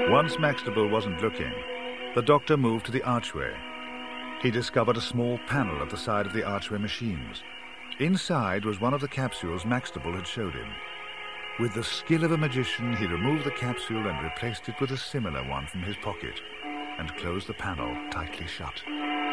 Once Maxtable wasn't looking, the doctor moved to the archway. He discovered a small panel at the side of the archway machines. Inside was one of the capsules Maxtable had showed him. With the skill of a magician, he removed the capsule and replaced it with a similar one from his pocket, and closed the panel tightly shut.